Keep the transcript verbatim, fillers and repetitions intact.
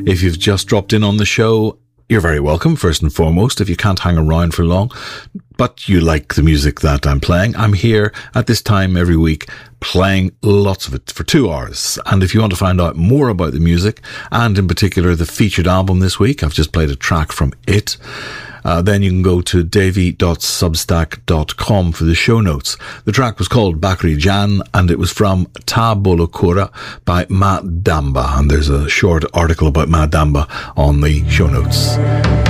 If you've just dropped in on the show, you're very welcome, first and foremost. If you can't hang around for long, but you like the music that I'm playing, I'm here at this time every week playing lots of it for two hours. And if you want to find out more about the music, and in particular the featured album this week, I've just played a track from it, Uh, then you can go to davy dot substack dot com for the show notes. The track was called Bakri Jan, and it was from Ta Bolokura by Ma Damba. And there's a short article about Ma Damba on the show notes.